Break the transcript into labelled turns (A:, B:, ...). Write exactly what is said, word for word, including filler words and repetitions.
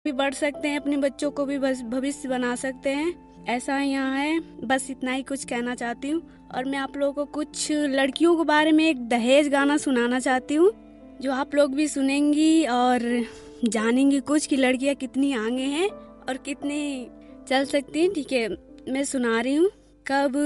A: भी बढ़ सकते हैं, अपने बच्चों को भी बस भविष्य बना सकते हैं। ऐसा यहाँ है, बस इतना ही कुछ कहना चाहती हूँ। और मैं आप लोगों को कुछ लड़कियों के बारे में एक दहेज गाना सुनाना चाहती हूँ, जो आप लोग भी सुनेंगी और जानेंगी कुछ कि लड़कियाँ कितनी आगे हैं और कितनी चल सकती हैं। ठीक है, मैं सुना रही हूँ। कब